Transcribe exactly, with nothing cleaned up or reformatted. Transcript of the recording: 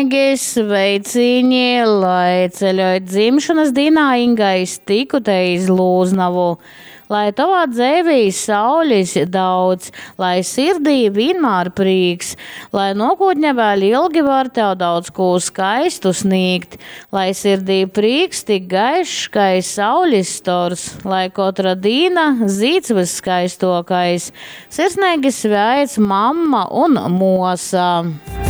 Sveiciņi, lai ceļojot dzimšanas dienā Ingai tiku te iz Lūznavu. Lai tavā dzēvī saulis daudz, lai sirdī vienmēr prīks, lai nākotnē vēl ilgi var tev daudz ko skaistu sniegt, lai sirdī prīks tik gaišs, kā saulis stors, lai katra dīna zīds visskaistokais. Sirsnīgi sveic mamma un mosa.